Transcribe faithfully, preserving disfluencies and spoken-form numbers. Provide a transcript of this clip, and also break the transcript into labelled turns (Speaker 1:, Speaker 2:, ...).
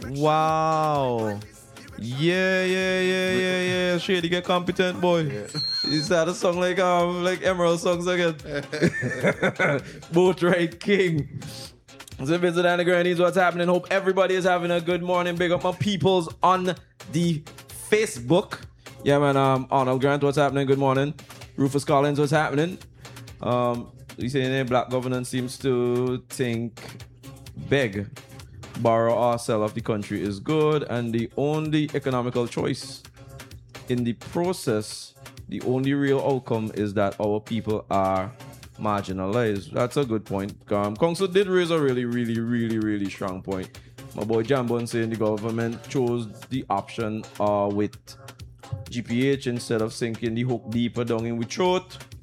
Speaker 1: Wow. Yeah, yeah, yeah, yeah, yeah. Shady get competent, boy. Yeah. He started a song like um like Emerald songs again. Boat Ride King. So visit Danny Granny's what's happening. Hope everybody is having a good morning. Big up my peoples on the Facebook. Yeah, man. Um, Arnold Grant, what's happening? Good morning. Rufus Collins, what's happening? Um, you saying black governance seems to think beg, borrow or sell of the country is good, and the only economical choice in the process, the only real outcome is that our people are marginalized. That's a good point. Um, Council did raise a really, really, really, really strong point. My boy Jambon saying the government chose the option uh, with G P H instead of sinking the hook deeper down in with throat.